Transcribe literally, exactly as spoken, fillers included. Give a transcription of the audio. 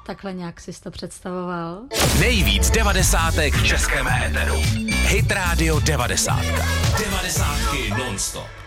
Takhle nějak jsi to představoval. Nejvíc devadesátek v českém éteru. Hit Radio devadesát. Devadesátky non-stop.